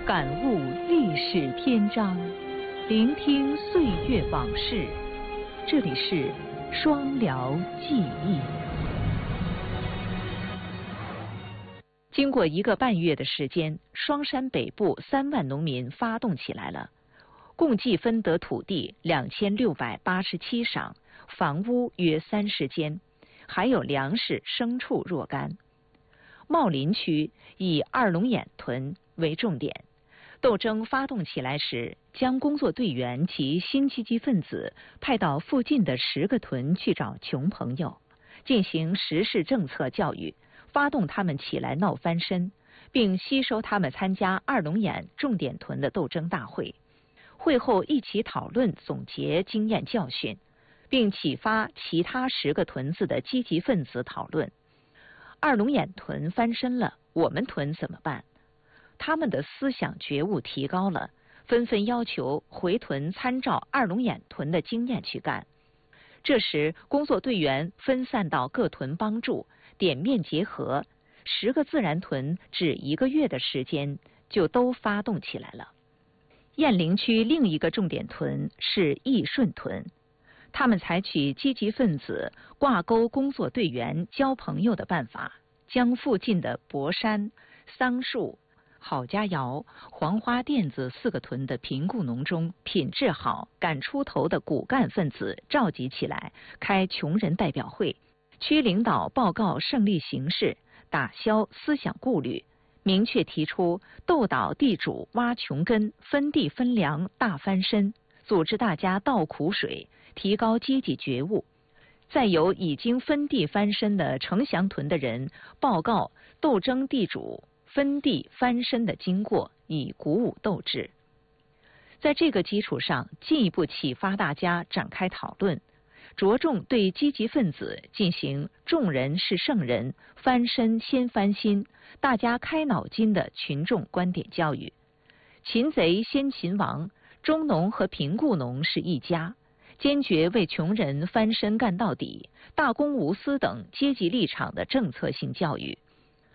感悟历史篇章，聆听岁月往事。这里是双辽记忆。经过1个半月的时间，双山北部3万农民发动起来了，共计分得土地2687晌，房屋约30间，还有粮食、牲畜若干。茂林区以二龙眼屯为重点，斗争发动起来时，将工作队员及新积极分子派到附近的10个屯去找穷朋友，进行时事政策教育，发动他们起来闹翻身，并吸收他们参加二龙眼重点屯的斗争大会。会后一起讨论总结经验教训，并启发其他10个屯子的积极分子讨论。二龙眼屯翻身了，我们屯怎么办？他们的思想觉悟提高了，纷纷要求回屯参照二龙眼屯的经验去干。这时工作队员分散到各屯帮助，点面结合，10个自然屯只1个月的时间就都发动起来了。雁陵区另一个重点屯是义顺屯，他们采取积极分子挂钩工作队员交朋友的办法，将附近的博山、桑树、郝家窑、黄花店子4个屯的贫雇农中品质好、敢出头的骨干分子召集起来，开穷人代表会，区领导报告胜利形势，打消思想顾虑，明确提出斗倒地主挖穷根、分地分粮大翻身，组织大家倒苦水，提高积极觉悟。再由已经分地翻身的城乡屯的人报告斗争地主分地翻身的经过，以鼓舞斗志。在这个基础上，进一步启发大家展开讨论，着重对积极分子进行众人是圣人，翻身先翻心，大家开脑筋的群众观点教育。擒贼先擒王，中农和贫雇农是一家，坚决为穷人翻身干到底，大公无私等阶级立场的政策性教育，